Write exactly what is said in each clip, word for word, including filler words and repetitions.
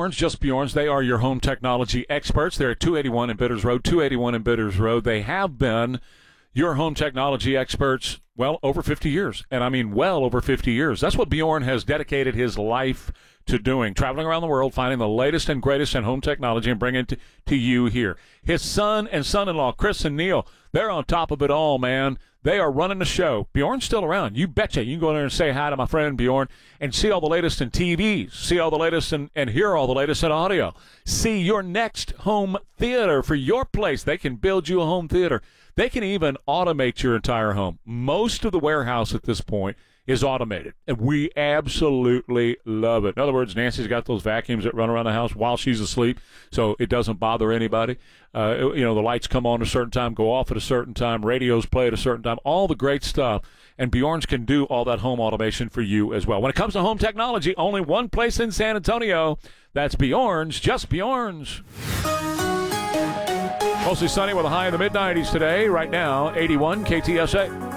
Bjorn's, just Bjorn's. They are your home technology experts. They're at two eighty-one in Bitters Road, two eighty-one in Bitters Road. They have been your home technology experts, well, over fifty years. And I mean well over fifty years. That's what Bjorn has dedicated his life to doing, traveling around the world, finding the latest and greatest in home technology and bringing it to, to you here. His son and son-in-law, Chris and Neil, they're on top of it all, man. They are running the show. Bjorn's still around. You betcha. You can go in there and say hi to my friend Bjorn and see all the latest in T Vs, see all the latest in, and hear all the latest in audio. See your next home theater for your place. They can build you a home theater. They can even automate your entire home. Most of the warehouse at this point is automated, and we absolutely love it. In other words, Nancy's got those vacuums that run around the house while she's asleep, so it doesn't bother anybody. Uh, you know, the lights come on at a certain time, go off at a certain time, radios play at a certain time, all the great stuff. And Bjorn's can do all that home automation for you as well. When it comes to home technology, only one place in San Antonio. That's Bjorn's, just Bjorn's. Mostly sunny with a high in the mid nineties today. Right now, eighty-one K T S A.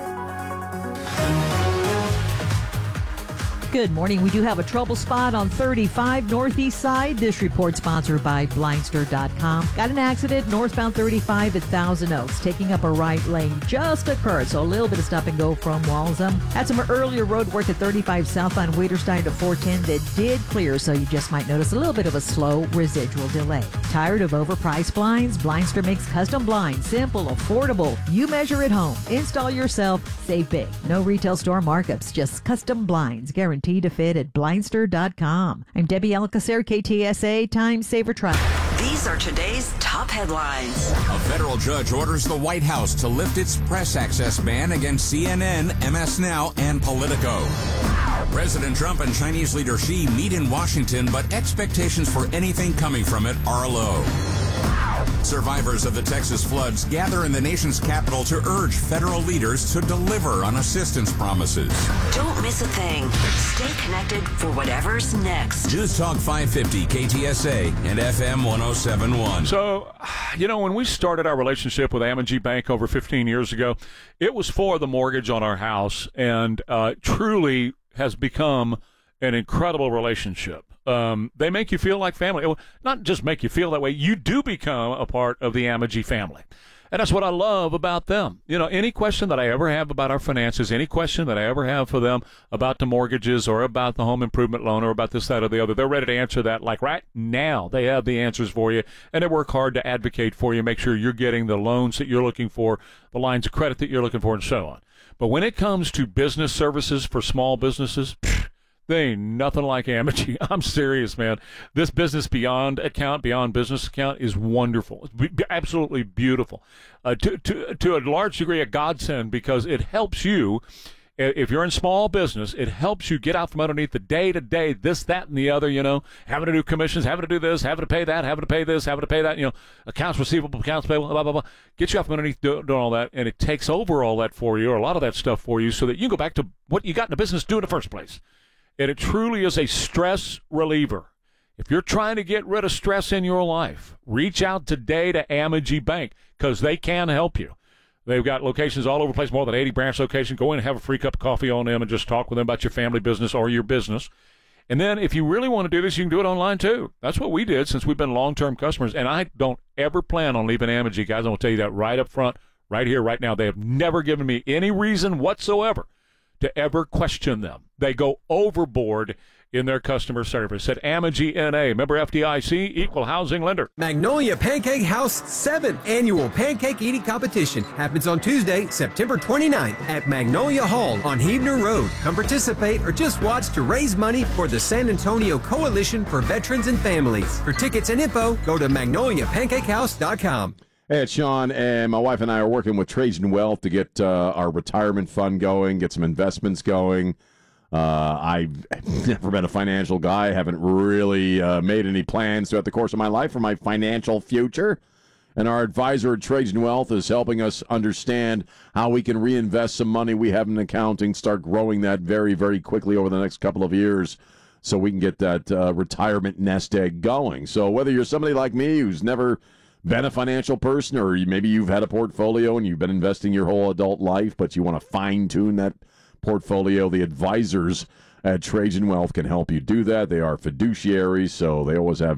Good morning. We do have a trouble spot on thirty-five northeast side. This report sponsored by Blindster dot com. Got an accident northbound thirty-five at Thousand Oaks. Taking up a right lane just occurred, so a little bit of stop and go from Walsham. Had some earlier road work at thirty-five southbound Weiderstein to four ten that did clear, so you just might notice a little bit of a slow residual delay. Tired of overpriced blinds? Blindster makes custom blinds. Simple, affordable. You measure at home. Install yourself. Save big. No retail store markups, just custom blinds. Guaranteed to fit at Blindster dot com. I'm Debbie Alcacer, K T S A Time Saver Traffic. These are today's top headlines. A federal judge orders the White House to lift its press access ban against C N N, M S Now, and Politico. President Trump and Chinese leader Xi meet in Washington, but expectations for anything coming from it are low. Survivors of the Texas floods gather in the nation's capital to urge federal leaders to deliver on assistance promises. Don't miss a thing. Stay connected for whatever's next. News Talk five fifty K T S A and F M one oh seven point one. So, you know, when we started our relationship with Amegy Bank over fifteen years ago, it was for the mortgage on our house, and uh, truly has become an incredible relationship. Um, they make you feel like family. Well, not just make you feel that way. You do become a part of the Amegy family. And that's what I love about them. You know, any question that I ever have about our finances, any question that I ever have for them about the mortgages or about the home improvement loan or about this, that, or the other, they're ready to answer that. Like right now, they have the answers for you, and they work hard to advocate for you, make sure you're getting the loans that you're looking for, the lines of credit that you're looking for, and so on. But when it comes to business services for small businesses, pfft, they ain't nothing like Amegy. I'm serious, man. This Business Beyond account, Beyond Business account, is wonderful. It's be- absolutely beautiful. Uh, to, to, to a large degree, a godsend, because it helps you, if you're in small business, it helps you get out from underneath the day-to-day, this, that, and the other, you know, having to do commissions, having to do this, having to pay that, having to pay this, having to pay that, you know, accounts receivable, accounts payable, blah, blah, blah. Get you out from underneath do, doing all that, and it takes over all that for you, or a lot of that stuff for you, so that you can go back to what you got in the business to do in the first place. And it truly is a stress reliever. If you're trying to get rid of stress in your life, reach out today to Amegy Bank, because they can help you. They've got locations all over the place, more than eighty branch locations. Go in and have a free cup of coffee on them and just talk with them about your family business or your business. And then if you really want to do this, you can do it online too. That's what we did since we've been long-term customers. And I don't ever plan on leaving Amegy, guys. I'm going to tell you that right up front, right here, right now. They have never given me any reason whatsoever to ever question them. They go overboard in their customer service at Amegy N A. Member F D I C, equal housing lender. Magnolia Pancake House seventh Annual Pancake Eating Competition happens on Tuesday, September twenty-ninth at Magnolia Hall on Heavener Road. Come participate or just watch to raise money for the San Antonio Coalition for Veterans and Families. For tickets and info, go to magnolia pancake house dot com. Hey, it's Sean, and my wife and I are working with Trajan Wealth to get uh, our retirement fund going, get some investments going. Uh, I've never been a financial guy. I haven't really uh, made any plans throughout the course of my life for my financial future. And our advisor at Trajan Wealth is helping us understand how we can reinvest some money we have in accounting, start growing that very, very quickly over the next couple of years so we can get that uh, retirement nest egg going. So whether you're somebody like me who's never been a financial person, or maybe you've had a portfolio and you've been investing your whole adult life, but you want to fine-tune that portfolio, the advisors at Trajan Wealth can help you do that. They are fiduciaries, so they always have